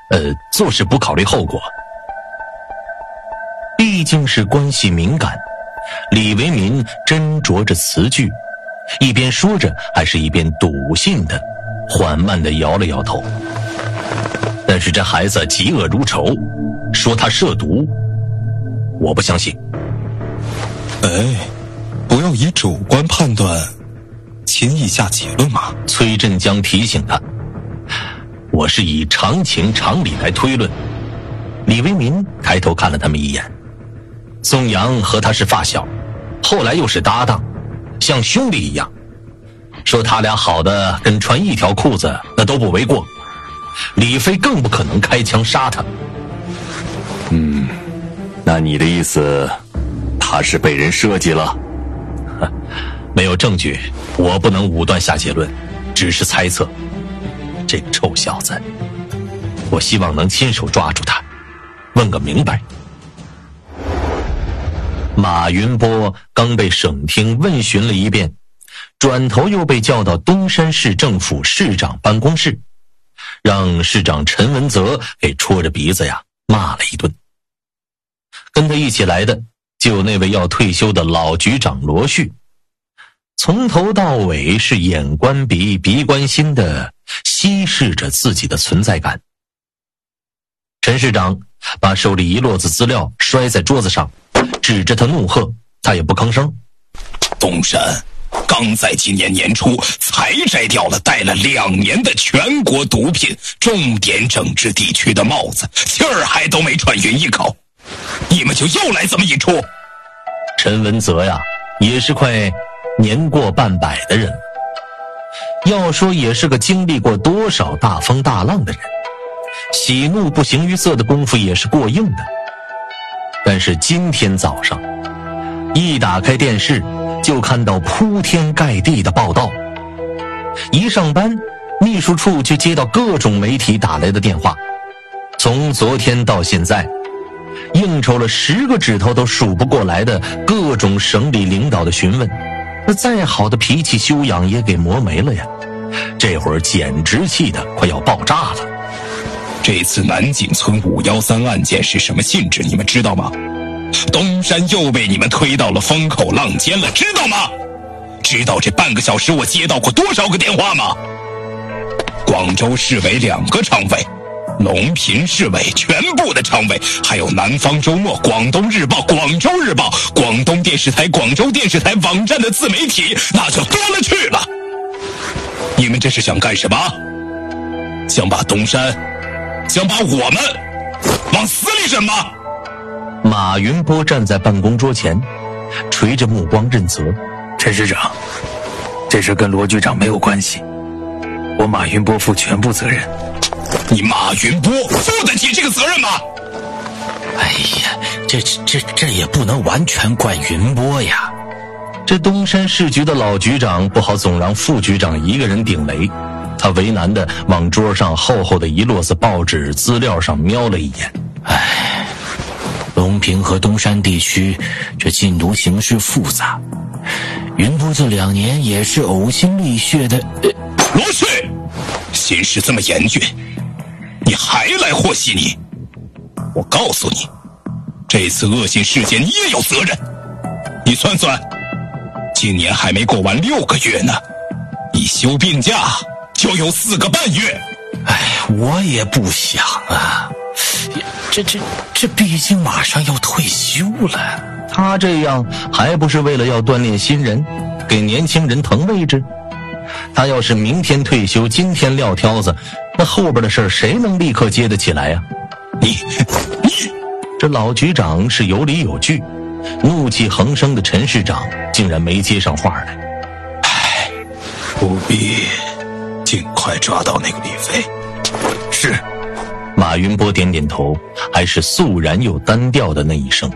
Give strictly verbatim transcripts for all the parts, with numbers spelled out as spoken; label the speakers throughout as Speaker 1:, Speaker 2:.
Speaker 1: 呃，做事不考虑后果。毕竟是关系敏感，李维民斟酌着词句，一边说着，还是一边笃信的缓慢地摇了摇头。但是这孩子嫉恶如仇，说他涉毒，我不相信。
Speaker 2: 哎，不要以主观判断轻易下结论嘛。
Speaker 1: 崔振江提醒他，我是以常情常理来推论。李维民抬头看了他们一眼，宋阳和他是发小，后来又是搭档，像兄弟一样，说他俩好的跟穿一条裤子那都不为过。李飞更不可能开枪杀他。
Speaker 3: 嗯，那你的意思，他是被人设计了？
Speaker 1: 没有证据，我不能武断下结论，只是猜测。这个臭小子，我希望能亲手抓住他，问个明白。马云波刚被省厅问询了一遍，转头又被叫到东山市政府市长办公室，让市长陈文泽给戳着鼻子呀骂了一顿。跟他一起来的就有那位要退休的老局长罗旭，从头到尾是眼观鼻鼻观心的稀释着自己的存在感。陈市长把手里一摞子资料摔在桌子上，指着他怒喝，他也不吭声。
Speaker 4: 东山刚在今年年初才摘掉了戴了两年的全国毒品重点整治地区的帽子，气儿还都没喘匀一口，你们就又来这么一出。
Speaker 1: 陈文泽呀，也是快年过半百的人，要说也是个经历过多少大风大浪的人，喜怒不形于色的功夫也是过硬的。但是今天早上一打开电视，就看到铺天盖地的报道。一上班，秘书处就接到各种媒体打来的电话，从昨天到现在，应酬了十个指头都数不过来的各种省里领导的询问，那再好的脾气修养也给磨没了呀。这会儿简直气得快要爆炸了。
Speaker 4: 这次南井村五一三案件是什么性质，你们知道吗？东山又被你们推到了风口浪尖了，知道吗？知道这半个小时我接到过多少个电话吗？广州市委两个常委，隆平市委全部的常委，还有南方周末、广东日报、广州日报、广东电视台、广州电视台网站的自媒体，那就多了去了。你们这是想干什么？想把东山，想把我们往死里审吗？
Speaker 1: 马云波站在办公桌前，垂着目光认责。
Speaker 5: 陈市长，这事跟罗局长没有关系，我马云波负全部责任。
Speaker 4: 你马云波负得起这个责任吗？
Speaker 5: 哎呀，这这这也不能完全怪云波呀。
Speaker 1: 这东山市局的老局长不好总让副局长一个人顶雷，他为难的往桌上厚厚的一摞子报纸资料上瞄了一眼。
Speaker 5: 哎，隆平和东山地区这禁毒形势复杂，云波这两年也是呕心沥血的。呃、
Speaker 4: 罗旭，形势这么严峻，你还来和稀泥？我告诉你，这次恶性事件你也有责任。你算算，今年还没过完六个月呢，你休病假就有四个半月。
Speaker 5: 哎，我也不想啊，这这这毕竟马上要退休了。
Speaker 1: 他这样还不是为了要锻炼新人，给年轻人腾位置？他要是明天退休，今天撂挑子，那后边的事谁能立刻接得起来呀？
Speaker 4: 你你
Speaker 1: 这老局长是有理有据，怒气横生的陈市长竟然没接上话来。
Speaker 4: 唉，务必尽快抓到那个李飞。
Speaker 5: 是。
Speaker 1: 马云波点点头，还是肃然又单调的那一声。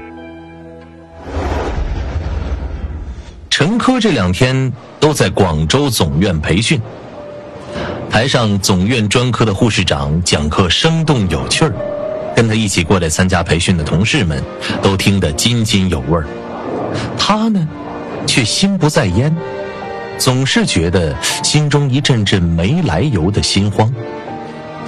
Speaker 1: 陈科这两天都在广州总院培训，台上总院专科的护士长讲课生动有趣儿，跟他一起过来参加培训的同事们都听得津津有味儿。他呢，却心不在焉，总是觉得心中一阵阵没来由的心慌。